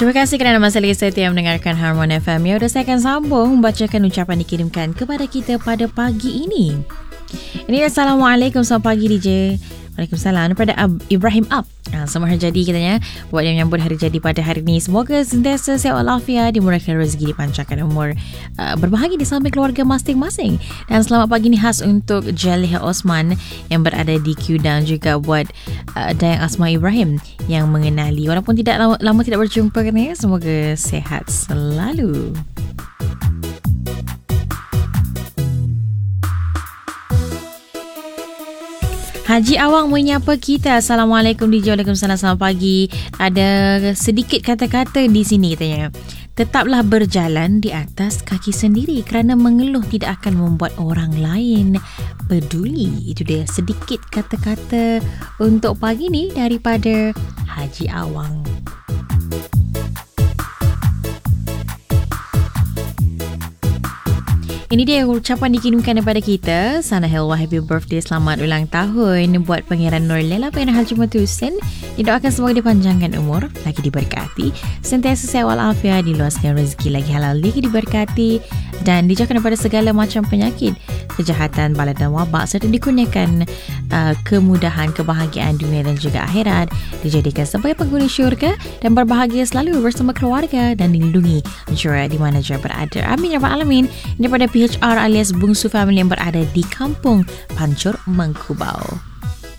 Terima kasih kerana masih lagi setia mendengarkan Harmon FM. Ya, saya akan sambung membacakan ucapan dikirimkan kepada kita pada pagi ini. Ini Assalamualaikum, selamat pagi DJ. Waalaikumsalam daripada Ibrahim Ab. Selamat hari jadi katanya, buat yang menyambut hari jadi pada hari ini. Semoga sentiasa sihat walafiat, dimurahkan rezeki, dipanjangkan umur, berbahagia di samping keluarga masing-masing. Dan selamat pagi ni khas untuk Jaliha Osman yang berada di Q, dan juga buat Dayang Asma Ibrahim yang mengenali. Walaupun tidak lama tidak berjumpa katanya, semoga sihat selalu. Haji Awang menyapa kita. Assalamualaikum DJ. Waalaikumsalam, selamat pagi. Ada sedikit kata-kata di sini katanya. Tetaplah berjalan di atas kaki sendiri, kerana mengeluh tidak akan membuat orang lain peduli. Itu dia sedikit kata-kata untuk pagi ni daripada Haji Awang. Ini dia ucapan dikirimkan daripada kita. Sana Helwa, happy birthday, selamat ulang tahun buat Pangeran Nurlela Pena Haji Matusen. Didoakan semoga dipanjangkan umur, lagi diberkati, sentiasa sehat walafiat, diluaskan rezeki, lagi halal, lagi diberkati, dan dijauhkan daripada segala macam penyakit, kejahatan, bala dan wabak, serta dikurniakan kemudahan, kebahagiaan dunia dan juga akhirat, dijadikan sebagai penghuni syurga dan berbahagia selalu bersama keluarga, dan dilindungi jua di mana jua berada. Amin ya rabbal alamin. Daripada PHR alias Bungsu Family yang berada di Kampung Pancur Mengkubau.